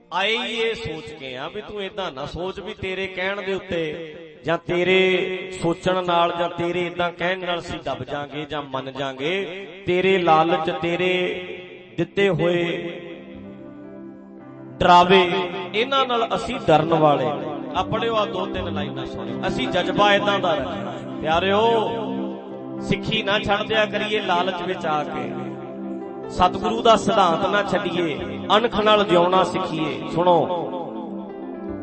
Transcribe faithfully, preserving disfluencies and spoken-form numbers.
ਆਏ ਹੀ ਇਹ ਸੋਚ ਕੇ ਆ ਵੀ ਤੂੰ ਏਦਾਂ ਨਾ ਸੋਚ ਵੀ ਤੇਰੇ ਕਹਿਣ ਦੇ ਉੱਤੇ ਜਾਂ ਤੇਰੇ ਸੋਚਣ ਨਾਲ ਜਾਂ ਤੇਰੇ ਏਦਾਂ ਕਹਿਣ ਨਾਲ ਅਸੀਂ ਦੱਬ ਜਾਾਂਗੇ ਜਾਂ ਮੰਨ ਜਾਾਂਗੇ। ਤੇਰੇ ਲਾਲਚ, ਤੇਰੇ ਦਿੱਤੇ ਹੋਏ ਡਰਾਵੇ, ਇਹਨਾਂ ਨਾਲ ਅਸੀਂ ਡਰਨ ਵਾਲੇ। ਆ ਪੜਿਓ ਆ ਦੋ ਤਿੰਨ ਲਾਈਨਾਂ ਸੁਣਿਓ। ਅਸੀਂ ਜਜ਼ਬਾ ਏਦਾਂ ਦਾ ਰੱਖਣਾ ਪਿਆਰਿਓ, ਸਿੱਖੀ ਨਾ ਛੱਡ ਦਿਆ ਕਰੀਏ ਲਾਲਚ ਵਿੱਚ ਆ ਕੇ। ਸਤਿਗੁਰੂ ਦਾ ਸਿਧਾਂਤ ਨਾ ਛੱਡੀਏ, ਅਣਖ ਨਾਲ ਜਿਉਣਾ ਸਿੱਖੀਏ। ਸੁਣੋ,